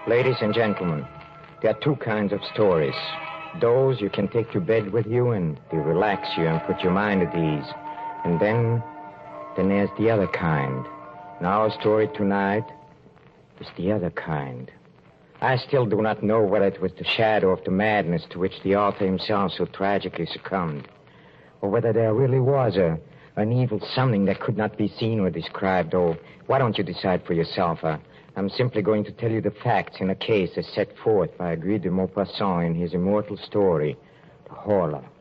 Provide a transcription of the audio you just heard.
Ladies and gentlemen, there are two kinds of stories. Those you can take to bed with you and they relax you and put your mind at ease. And then there's the other kind. And our story tonight is the other kind. I still do not know whether it was the shadow of the madness to which the author himself so tragically succumbed, or whether there really was an evil something that could not be seen or described. Oh, why don't you decide for yourself? I'm simply going to tell you the facts in a case as set forth by Guy de Maupassant in his immortal story, The Horla.